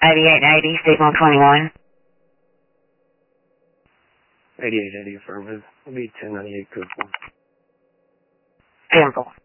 8880, signal 21. 8880 affirmative. It'll be 1098 code 4. 10-4.